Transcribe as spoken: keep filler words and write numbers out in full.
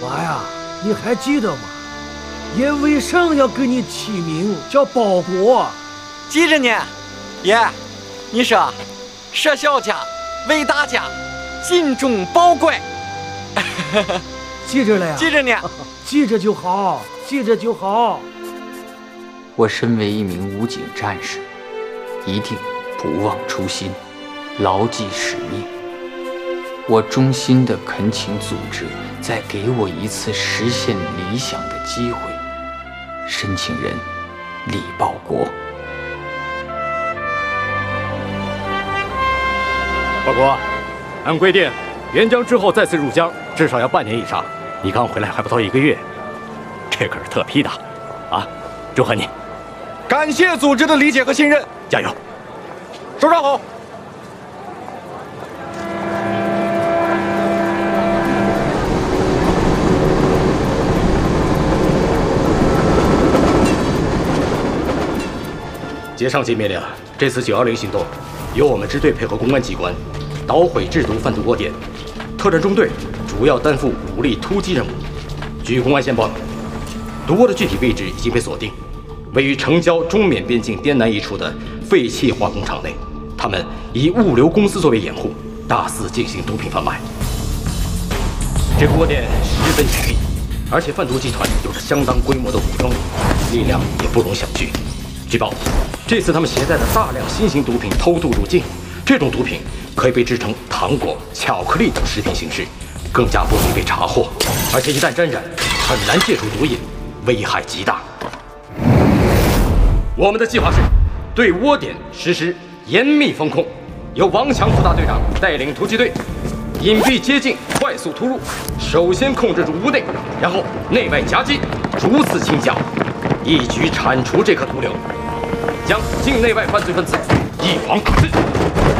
娃呀，你还记得吗？爷为啥要给你起名叫包国？ 记着呢，爷，你说，舍小家为大家，尽忠报国。 记着了呀， 记着呢， 记着就好，记着就好。 我身为一名武警战士，一定不忘初心，牢记使命。我衷心地恳请组织再给我一次实现理想的机会。申请人李保国。 保国，按规定，援疆之后再次入疆，至少要半年以上。你刚回来还不到一个月，这可是特批的，啊！祝贺你！ 感谢组织的理解和信任， 加油！ 首长好。 接上级命令，这次九幺零行动，由我们支队配合公安机关，捣毁制毒贩毒窝点。特战中队主要担负武力突击任务。据公安线报，毒窝的具体位置已经被锁定，位于城郊中缅边境滇南一处的废弃化工厂内。他们以物流公司作为掩护，大肆进行毒品贩卖。这个窝点十分隐秘，而且贩毒集团有着相当规模的武装，力量也不容小觑。据报，这次他们携带的大量新型毒品偷渡入境，这种毒品可以被制成糖果、巧克力等食品形式，更加不容易被查获，而且一旦沾染，很难戒除毒瘾，危害极大。我们的计划是对窝点实施严密风控，由王强副大队长带领突击队隐蔽接近，快速突入。首先控制住屋内，然后内外夹击，逐次清剿，一举铲除这颗毒瘤，将境内外犯罪分子一网打尽。